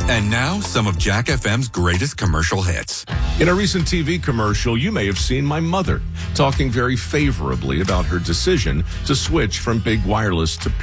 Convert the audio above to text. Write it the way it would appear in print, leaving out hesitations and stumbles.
And now, some of Jack FM's greatest commercial hits. In a recent TV commercial, you may have seen my mother talking very favorably about her decision to switch from big wireless to